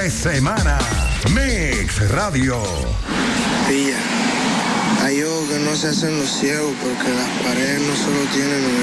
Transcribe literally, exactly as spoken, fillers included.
de semana. Mix Radio. Pilla, hay ojos que no se hacen los ciegos porque las paredes no solo tienen